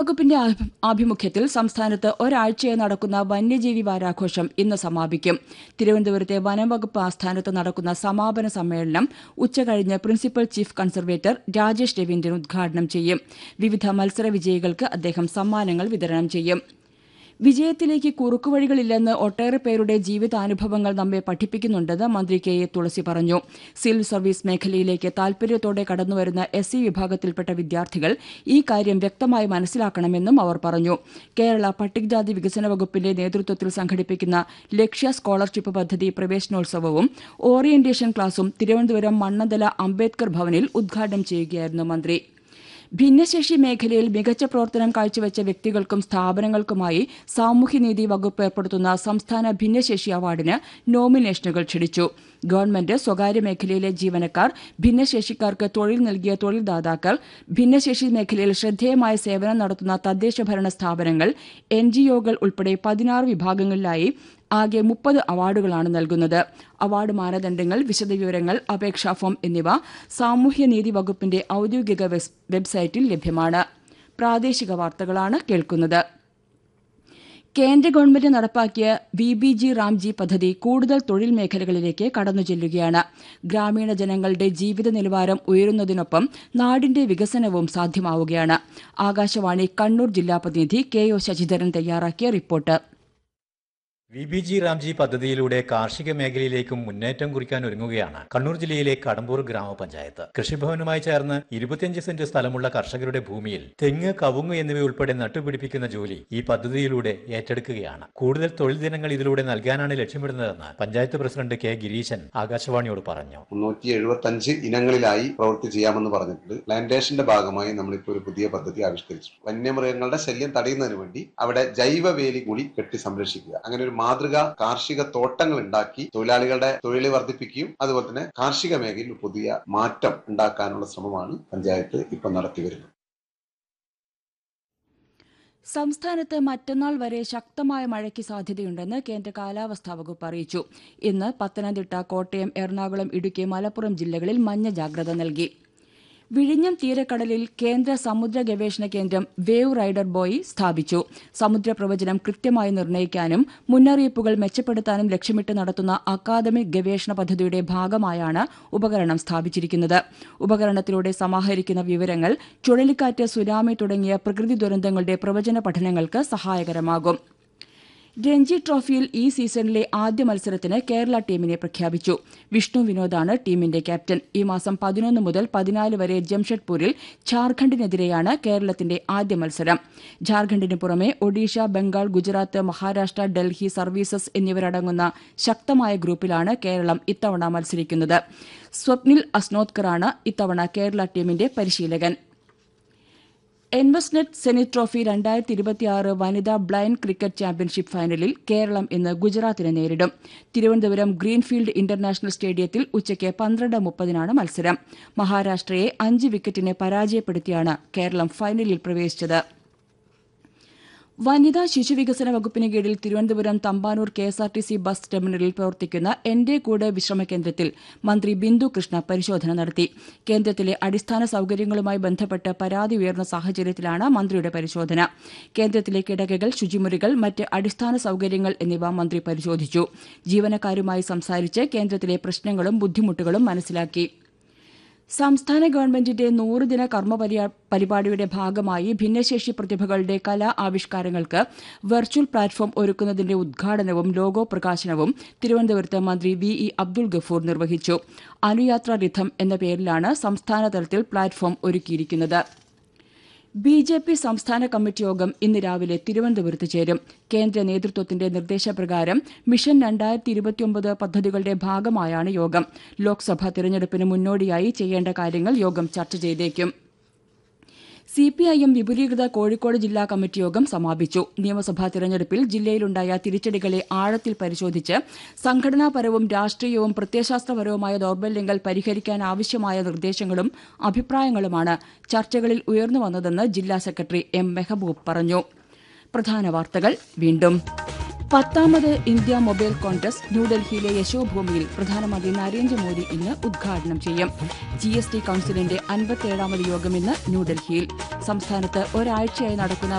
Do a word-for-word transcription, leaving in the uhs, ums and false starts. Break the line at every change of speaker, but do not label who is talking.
വനംവകുപ്പിന്റെ ആഭിമുഖ്യത്തിൽ സംസ്ഥാനത്ത് ഒരാഴ്ചയായി നടക്കുന്ന വന്യജീവി വാരാഘോഷം ഇന്ന് സമാപിക്കും. തിരുവനന്തപുരത്തെ വനംവകുപ്പ് ആസ്ഥാനത്ത് നടക്കുന്ന സമാപന സമ്മേളനം ഉച്ചകഴിഞ്ഞ് principal chief conservator Rajesh Raveendran ഉദ്ഘാടനം ചെയ്യും. വിവിധ മത്സര വിജയികൾക്ക് അദ്ദേഹം സമ്മാനങ്ങൾ വിതരണം ചെയ്യും. വിജയത്തിലേക്ക് കുറുക്കുവഴികളില്ലെന്ന് ഒട്ടേറെ പേരുടെ ജീവിതാനുഭവങ്ങൾ നമ്മെ പഠിപ്പിക്കുന്നുണ്ടെന്ന് മന്ത്രി കെ എ തുളസി പറഞ്ഞു. സിവിൽ സർവീസ് മേഖലയിലേക്ക് താൽപര്യത്തോടെ കടന്നുവരുന്ന എസ് സി വിഭാഗത്തിൽപ്പെട്ട വിദ്യാർത്ഥികൾ ഈ കാര്യം വ്യക്തമായി മനസ്സിലാക്കണമെന്നും അവർ പറഞ്ഞു. കേരള പട്ടികജാതി വികസന വകുപ്പിന്റെ നേതൃത്വത്തിൽ സംഘടിപ്പിക്കുന്ന ലക്ഷ്യ സ്കോളർഷിപ്പ് പദ്ധതി പ്രവേശനോത്സവവും ഓറിയന്റേഷൻ ക്ലാസും തിരുവനന്തപുരം മണ്ണന്തല അംബേദ്കർ ഭവനിൽ ഉദ്ഘാടനം ചെയ്യുകയായിരുന്നു മന്ത്രി. ഭിന്നശേഷി മേഖലയിൽ മികച്ച പ്രവർത്തനം കാഴ്ചവെച്ച വ്യക്തികൾക്കും സ്ഥാപനങ്ങൾക്കുമായി സാമൂഹ്യനീതി വകുപ്പ് ഏർപ്പെടുത്തുന്ന സംസ്ഥാന ഭിന്നശേഷി അവാർഡിന് നോമിനേഷനുകൾ ക്ഷണിച്ചു. ഗവൺമെന്റ്, സ്വകാര്യ മേഖലയിലെ ജീവനക്കാർ, ഭിന്നശേഷിക്കാർക്ക് തൊഴിൽ നൽകിയ തൊഴിൽദാതാക്കൾ, ഭിന്നശേഷി മേഖലയിൽ ശ്രദ്ധേയമായ സേവനം നടത്തുന്ന തദ്ദേശഭരണ സ്ഥാപനങ്ങൾ, എൻജിഒകൾ ഉൾപ്പെടെ പതിനാറ് വിഭാഗങ്ങളിലായി ആകെ മുപ്പത് അവാർഡുകളാണ് നൽകുന്നത്. അവാർഡ് മാനദണ്ഡങ്ങൾ, വിശദവിവരങ്ങൾ, അപേക്ഷാ ഫോം എന്നിവ സാമൂഹ്യനീതി വകുപ്പിന്റെ ഔദ്യോഗിക വെബ്സൈറ്റിൽ ലഭ്യമാണ്. പ്രാദേശിക വാർത്തകളാണ് കേൾക്കുന്നത്. കേന്ദ്ര ഗവൺമെന്റ് നടപ്പാക്കിയ വി ബി ജി റാംജി പദ്ധതി കൂടുതൽ തൊഴിൽ മേഖലകളിലേക്ക് കടന്നുചെല്ലുകയാണ്. ഗ്രാമീണ ജനങ്ങളുടെ ജീവിത നിലവാരം ഉയരുന്നതിനൊപ്പം നാടിന്റെ വികസനവും സാധ്യമാവുകയാണ്. ആകാശവാണി കണ്ണൂർ ജില്ലാ പ്രതിനിധി കെ ഒ ശശിധരൻ തയ്യാറാക്കിയ report.
V B G Ramji പദ്ധതിയിലൂടെ കാർഷിക മേഖലയിലേക്കും മുന്നേറ്റം കുറിക്കാൻ ഒരുങ്ങുകയാണ് കണ്ണൂർ ജില്ലയിലെ കടമ്പൂർ ഗ്രാമപഞ്ചായത്ത്. കൃഷിഭവനുമായി ചേർന്ന് ഇരുപത്തിയഞ്ച് സെന്റ് സ്ഥലമുള്ള കർഷകരുടെ ഭൂമിയിൽ തെങ്ങ്, കവുങ്ങ് എന്നിവയുൾപ്പെടെ നട്ടുപിടിപ്പിക്കുന്ന ജോലി ഈ പദ്ധതിയിലൂടെ ഏറ്റെടുക്കുകയാണ്. കൂടുതൽ തൊഴിൽ ദിനങ്ങൾ ഇതിലൂടെ നൽകാനാണ് ലക്ഷ്യമിടുന്നതെന്ന് പഞ്ചായത്ത് പ്രസിഡന്റ് കെ ഗിരീശൻ ആകാശവാണിയോട് പറഞ്ഞു.
മുന്നൂറ്റി എഴുപത്തി അഞ്ച് ഇനങ്ങളിലായി പ്രവൃത്തി ചെയ്യാമെന്ന് പറഞ്ഞിട്ടുണ്ട്. പ്ലാന്റേഷന്റെ ഭാഗമായി നമ്മളിപ്പോൾ ഒരു പുതിയ പദ്ധതി ആവിഷ്കരിച്ചു. വന്യമൃഗങ്ങളുടെ ശല്യം തടയുന്നതിന് വേണ്ടി അവിടെ ജൈവ വേലി കൂടി കെട്ടി സംരക്ഷിക്കുക. അങ്ങനെ ഒരു മാതൃക കാർഷിക തോട്ടങ്ങൾ ഉണ്ടാക്കി തൊഴിലാളികളുടെ തൊഴിൽ വർദ്ധിപ്പിക്കുകയും അതുപോലെ തന്നെ കാർഷിക മേഖലയിൽ പുതിയ മാറ്റം ഉണ്ടാക്കാനുള്ള ശ്രമമാണ് പഞ്ചായത്ത് ഇപ്പം നടത്തിവരുന്നത്.
സംസ്ഥാനത്ത് മറ്റന്നാൾ വരെ ശക്തമായ മഴയ്ക്ക് സാധ്യതയുണ്ടെന്ന് കേന്ദ്ര കാലാവസ്ഥാ വകുപ്പ് അറിയിച്ചു. ഇന്ന് പത്തനംതിട്ട, കോട്ടയം, എറണാകുളം, ഇടുക്കി, മലപ്പുറം ജില്ലകളിൽ മഞ്ഞ ജാഗ്രത നൽകി. വിഴിഞ്ഞം തീരക്കടലിൽ കേന്ദ്ര സമുദ്ര ഗവേഷണ കേന്ദ്രം വേവ് റൈഡർ ബോയി സ്ഥാപിച്ചു. സമുദ്രപ്രവചനം കൃത്യമായി നിർണ്ണയിക്കാനും മുന്നറിയിപ്പുകൾ മെച്ചപ്പെടുത്താനും ലക്ഷ്യമിട്ട് നടത്തുന്ന അക്കാദമിക് ഗവേഷണ പദ്ധതിയുടെ ഭാഗമായാണ് ഉപകരണം സ്ഥാപിച്ചിരിക്കുന്നത്. ഉപകരണത്തിലൂടെ സമാഹരിക്കുന്ന വിവരങ്ങൾ ചുഴലിക്കാറ്റ്, സുനാമി തുടങ്ങിയ പ്രകൃതി ദുരന്തങ്ങളുടെ പ്രവചന പഠനങ്ങൾക്ക് സഹായകരമാകും. രഞ്ജി ട്രോഫിയിൽ ഈ സീസണിലെ ആദ്യ മത്സരത്തിന് കേരള ടീമിനെ പ്രഖ്യാപിച്ചു. വിഷ്ണു വിനോദാണ് ടീമിന്റെ ക്യാപ്റ്റൻ. ഈ മാസം പതിനൊന്ന് മുതൽ പതിനാല് വരെ ജംഷഡ്പൂരിൽ ഝാർഖണ്ഡിനെതിരെയാണ് കേരളത്തിന്റെ ആദ്യ മത്സരം. ഝാർഖണ്ഡിന് പുറമെ ഒഡീഷ, ബംഗാൾ, ഗുജറാത്ത്, മഹാരാഷ്ട്ര, ഡൽഹി സർവീസസ് എന്നിവരടങ്ങുന്ന ശക്തമായ ഗ്രൂപ്പിലാണ് കേരളം ഇത്തവണ മത്സരിക്കുന്നത്. സ്വപ്നിൽ അസ്നോത്കറാണ് ഇത്തവണ കേരള ടീമിന്റെ പരിശീലകൻ. എൻവസ്നെറ്റ് സെനിറ്റ് ട്രോഫി രണ്ടായിരത്തി ഇരുപത്തിയാറ് വനിതാ ബ്ലൈൻഡ് ക്രിക്കറ്റ് ചാമ്പ്യൻഷിപ്പ് ഫൈനലിൽ കേരളം ഇന്ന് ഗുജറാത്തിനെ നേരിടും. തിരുവനന്തപുരം ഗ്രീൻഫീൽഡ് ഇന്റർനാഷണൽ സ്റ്റേഡിയത്തിൽ ഉച്ചയ്ക്ക് പന്ത്രണ്ട് മുപ്പതിനാണ് മത്സരം. മഹാരാഷ്ട്രയെ അഞ്ച് വിക്കറ്റിന് പരാജയപ്പെടുത്തിയാണ് കേരളം ഫൈനലിൽ പ്രവേശിച്ചത്. വനിതാ ശിശുവികസന വകുപ്പിന് കീഴിൽ Thiruvananthapuram Thampanoor K S R T C bus ടെർമിനലിൽ പ്രവർത്തിക്കുന്ന എന്റെ കൂടെ വിശ്രമ കേന്ദ്രത്തിൽ മന്ത്രി ബിന്ദു കൃഷ്ണ പരിശോധന നടത്തി. കേന്ദ്രത്തിലെ അടിസ്ഥാന സൌകര്യങ്ങളുമായി ബന്ധപ്പെട്ട് പരാതി ഉയർന്ന സാഹചര്യത്തിലാണ് മന്ത്രിയുടെ പരിശോധന. കേന്ദ്രത്തിലെ കിടക്കകൾ, ശുചിമുറികൾ, മറ്റ് അടിസ്ഥാന സൌകര്യങ്ങൾ എന്നിവ മന്ത്രി പരിശോധിച്ചു. ജീവനക്കാരുമായി സംസാരിച്ച് കേന്ദ്രത്തിലെ പ്രശ്നങ്ങളും ബുദ്ധിമുട്ടുകളും മനസ്സിലാക്കി. സംസ്ഥാന ഗവൺമെന്റിന്റെ നൂറുദിന കർമ്മ പരിപാടിയുടെ ഭാഗമായി ഭിന്നശേഷി പ്രതിഭകളുടെ കലാ ആവിഷ്കാരങ്ങൾക്ക് വെർച്വൽ പ്ലാറ്റ്ഫോം ഒരുക്കുന്നതിന്റെ ഉദ്ഘാടനവും ലോഗോ പ്രകാശനവും തിരുവനന്തപുരത്ത് മന്ത്രി വി ഇ അബ്ദുൾ ഗഫൂർ നിർവഹിച്ചു. അനുയാത്ര റിഥം എന്ന പേരിലാണ് സംസ്ഥാനതലത്തിൽ പ്ലാറ്റ്ഫോം ഒരുക്കിയിരിക്കുന്നത്. ബി ജെ പി സംസ്ഥാന കമ്മിറ്റി യോഗം ഇന്ന് രാവിലെ തിരുവനന്തപുരത്ത് ചേരും. കേന്ദ്ര നേതൃത്വത്തിന്റെ നിർദ്ദേശപ്രകാരം മിഷൻ രണ്ടായിരത്തി ഇരുപത്തിയൊമ്പത് പദ്ധതികളുടെ ഭാഗമായാണ് യോഗം. ലോക്സഭാ തിരഞ്ഞെടുപ്പിന് മുന്നോടിയായി ചെയ്യേണ്ട കാര്യങ്ങൾ യോഗം ചർച്ച ചെയ്തേക്കും. C P I M വിപുലീകൃത Kozhikode ജില്ലാ കമ്മിറ്റി യോഗം സമാപിച്ചു. നിയമസഭാ തിരഞ്ഞെടുപ്പിൽ ജില്ലയിലുണ്ടായ തിരിച്ചടികളെ ആഴത്തിൽ പരിശോധിച്ച് സംഘടനാപരവും രാഷ്ട്രീയവും പ്രത്യയശാസ്ത്രപരവുമായ ദൌർബല്യങ്ങൾ പരിഹരിക്കാനാവശ്യമായ നിർദ്ദേശങ്ങളും അഭിപ്രായങ്ങളുമാണ് ചർച്ചകളിൽ ഉയർന്നുവന്നതെന്ന് ജില്ലാ സെക്രട്ടറി എം മെഹബൂബ് പറഞ്ഞു. പ്രധാന വാർത്തകൾ വീണ്ടും. പത്താമത് ഇന്ത്യ മൊബൈൽ കോൺഗ്രസ് ന്യൂഡൽഹിയിലെ യശോഭൂമിയിൽ പ്രധാനമന്ത്രി നരേന്ദ്രമോദി ഇന്ന് ഉദ്ഘാടനം ചെയ്യും. ജി എസ് ടി കൌൺസിലിന്റെ അൻപത്തിയേഴാമത് യോഗം ഇന്ന് ന്യൂഡൽഹിയിൽ. സംസ്ഥാനത്ത് ഒരാഴ്ചയായി നടക്കുന്ന